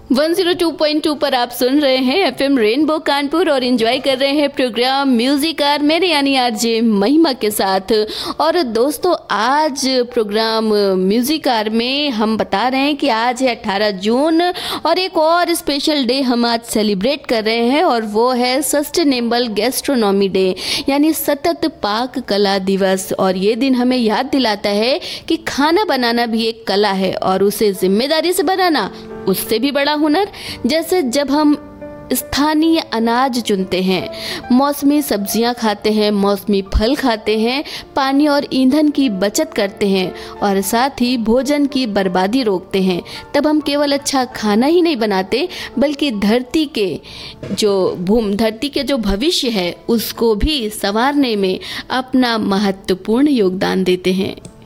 102.2 पर आप सुन रहे हैं एफएम रेनबो कानपुर और एंजॉय कर रहे हैं प्रोग्राम म्यूजिक आर मेरे यानी आरजे महिमा के साथ। और दोस्तों, आज प्रोग्राम म्यूजिक आर में हम बता रहे हैं कि आज है 18 जून और एक और स्पेशल डे हम आज सेलिब्रेट कर रहे हैं और वो है सस्टेनेबल गैस्ट्रोनॉमी डे यानी सतत पाक कला दिवस। और ये दिन हमें याद दिलाता है कि खाना बनाना भी एक कला है और उसे जिम्मेदारी से बनाना उससे भी बड़ा हुनर। जैसे जब हम स्थानीय अनाज चुनते हैं, मौसमी सब्जियां खाते हैं, मौसमी फल खाते हैं, पानी और ईंधन की बचत करते हैं और साथ ही भोजन की बर्बादी रोकते हैं, तब हम केवल अच्छा खाना ही नहीं बनाते बल्कि धरती के जो भविष्य है उसको भी संवारने में अपना महत्वपूर्ण योगदान देते हैं।